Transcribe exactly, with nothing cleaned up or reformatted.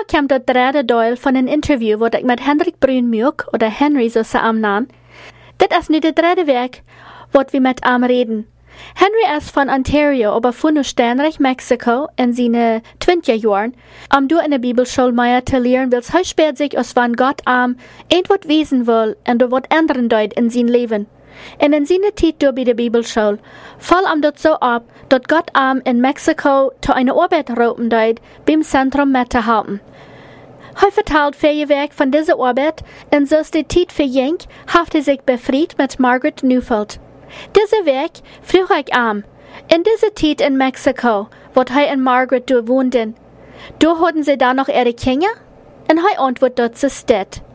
nou kam dat derde deel van een interview wat ik met Hendrik Bruinmilk, oder Henry so ze am nan. Dit is nu de derde werk wat we met am reden. Henry is van Ontario, aber von aus Steinreich, Mexiko, in seine twintig Jahren, am du in der Bibelschule mehr zu lernen, weil es spät sich, als wann Gott am irgendwas wissen will und du was ändern deut in sein Leben. Und in seiner Zeit durch bei der Bibelschule, fall am dort so ab, dass Gott am in Mexiko zu einer Arbeit ropen deut, beim Zentrum mitzuhalten. Er vertelt vier Werk von dieser Arbeit, und so ist die Zeit für Jenk, hat er sich befreit mit Margaret Neufeld. Diese Werk vroeg ich am. In dieser Zeit in Mexiko, wo er und Margaret du wohnten, da hatten sie da noch ihre Kinder? Und er antwortet dort so steht.